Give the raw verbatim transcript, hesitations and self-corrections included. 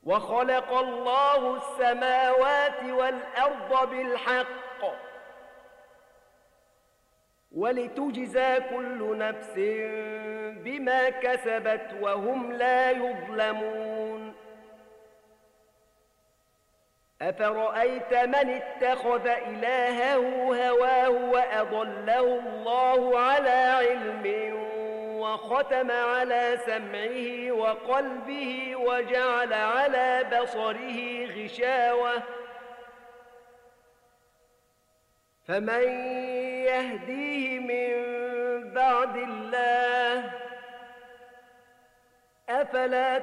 وخلق الله السماوات والأرض بالحق ولتجزى كل نفس بما كسبت وهم لا يظلمون. أفرأيت من اتخذ إلهه هواه وأضله الله على علم وختم على سمعه وقلبه وجعل على بصره غشاوة فمن يهديه من بعد الله أفلا